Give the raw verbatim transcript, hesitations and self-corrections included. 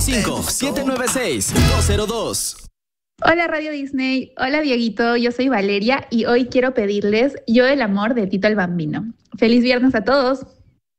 cinco siete nueve seis dos cero dos. Hola Radio Disney, hola Dieguito, yo soy Valeria y hoy quiero pedirles Yo el amor de Tito el Bambino. ¡Feliz viernes a todos!